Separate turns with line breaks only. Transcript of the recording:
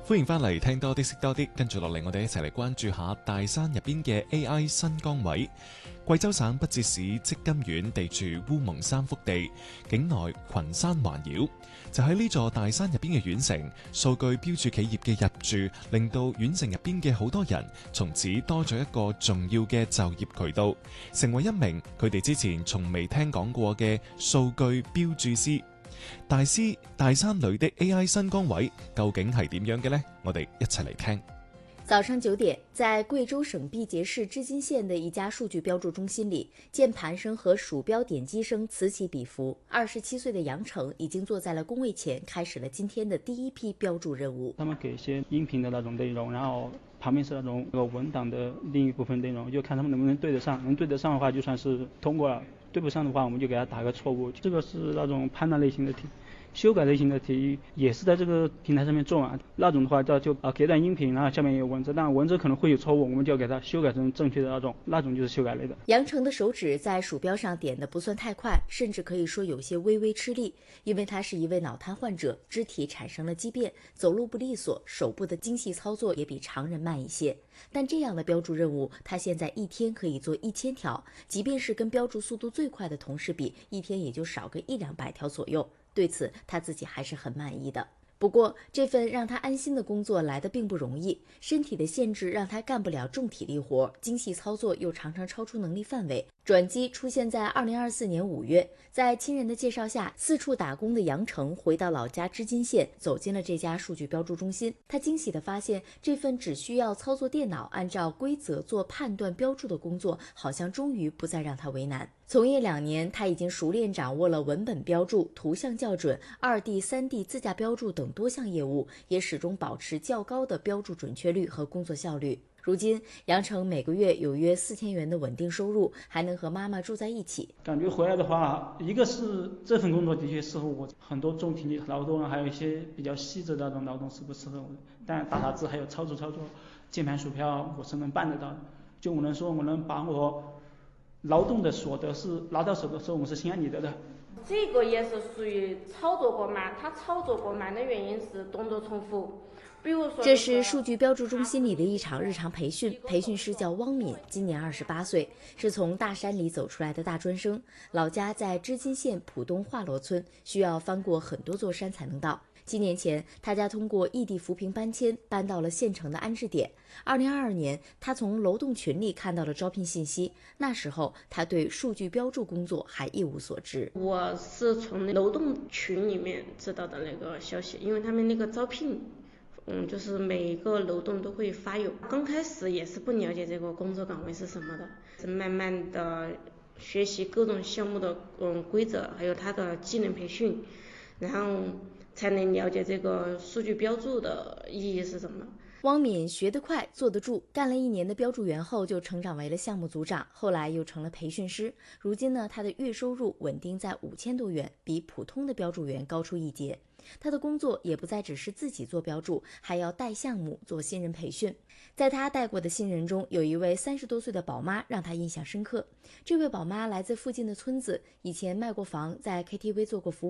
歡迎翻嚟聽多啲識多啲，跟住落嚟我哋一齊嚟關注下大山入邊嘅 AI 新崗位。貴州省不治市積金縣地處烏蒙山腹地，境內群山環繞。就喺呢座大山入邊嘅縣城，數據標注企業嘅入駐，令到縣城入邊嘅好多人從此多咗一個重要嘅就業渠道，成為一名佢哋之前從未聽講過嘅數據標注師。大山裏的 AI 新崗位究竟係點樣嘅呢？我哋一齊嚟聽。
早上9點，在貴州省畢節市織金縣的一家數據標注中心裏，鍵盤聲和鼠標點擊聲此起彼伏。27歲的楊成已經坐在了工位前，開始了今天的第一批標注任務。
他們給一些音頻的那種內容，然後旁邊是那種文檔的另一部分內容，就看他們能不能對得上。能對得上的話，就算是通過了；對不上的話，我們就給他打個錯誤。這個是那種判斷類型的題。修改類型的題也是在這個平台上面做啊，那種的話就給段音頻，然後下面有文字，但文字可能會有錯誤，我們就要給它修改成正確的那種就是修改類的。
楊成的手指在鼠標上點的不算太快，甚至可以說有些微微吃力，因為他是一位腦癱患者，肢體產生了畸變，走路不利索，手部的精細操作也比常人慢一些。但這樣的標注任務，他現在一天可以做1000條，即便是跟標注速度最快的同事比，一天也就少個100-200條左右。對此，他自己還是很滿意的。不過，這份讓他安心的工作來得並不容易，身體的限制讓他幹不了重體力活，精細操作又常常超出能力範圍。轉機出現在2024年5月，在親人的介紹下，四處打工的楊成回到老家織金縣，走進了這家數據標注中心。他驚喜地發現，這份只需要操作電腦，按照規則做判斷標注的工作，好像終於不再讓他為難。從業2年，他已經熟練掌握了文本標注、圖像校準、2D、3D 自駕標注等多項業務，也始終保持較高的標注準確率和工作效率。如今，楊成每個月有約4000元的穩定收入，還能和媽媽住在一起。
感覺回來的話，一個是這份工作的確適合我，很多重體力勞動，還有一些比較細緻的那種勞動是不適合我的。但打字還有操作鍵盤鼠標，我是能辦得到的。就我能說，我能把我勞動的所得是拿到手的時候，我是心安理得的。
這個也是屬於操作過慢，他操作過慢的原因是動作重複。
這是數據標注中心裡的一場日常培訓，培訓師叫汪敏，今年28歲，是從大山裡走出來的大專生，老家在織金縣浦東華羅村，需要翻過很多座山才能到。7年前，他家通過異地扶貧搬遷，搬到了縣城的安置點。2022年，他從樓棟群裡看到了招聘信息，那時候他對數據標注工作還一無所知。
我是從樓棟群裡面知道的那個消息，因為他們那個招聘就是每個樓棟都會發有。剛開始也是不了解這個工作崗位是什麼的，是慢慢的學習各種項目的規則，還有它的技能培訓，然後才能了解這個數據標注的意義是什麼。
汪敏學得快，坐得住，幹了1年的標注員後就成長為了項目組長，後來又成了培訓師。如今呢，他的月收入穩定在5000多元，比普通的標注員高出一截。他的工作也不再只是自己做標注，還要帶項目做新人培訓。在他帶過的新人中，有一位30多歲的寶媽讓他印象深刻。這位寶媽來自附近的村子，以前賣過房，在 KTV 做過服務